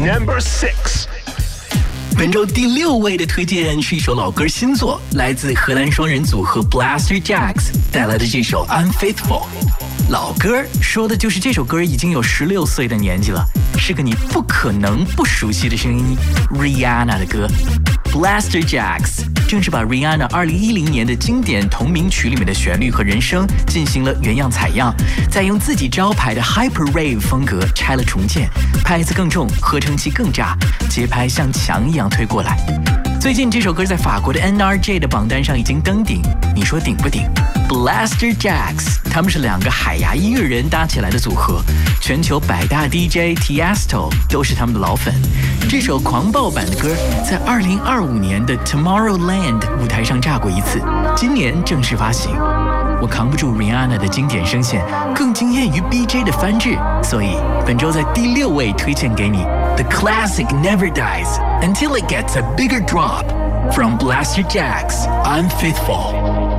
Number 6. 本周第6位的推荐是一首老歌新作，来自荷兰双人组合 Blaster Jacks 带来的这首 Unfaithful。老歌说的就是这首歌已经有16岁的年纪了，是个你不可能不熟悉的声音 Rihanna 的歌。Blaster Jacks 正是把 Rihanna 2010年的经典同名曲里面的旋律和人声进行了原样采样，再用自己招牌的 Hyper Rave 风格拆了重建，拍子更重，合成器更炸，节拍像墙一样推过来。最近这首歌在法国的 NRJ 的榜单上已经登顶，你说顶不顶？ Blaster Jacks 他们是2个海牙音乐人搭起来的组合，全球百大 DJ Tiesto 都是他们的老粉。这首狂暴版的歌在2025年的 Tomorrowland 舞台上炸过一次，今年正式发行。我扛不住 Rihanna 的经典声线，更惊艳于 BJ 的翻制，所以本周在第6位推荐给你 The Classic Never Dies Until It Gets a Bigger Drop from Blaster Jacks Unfaithful。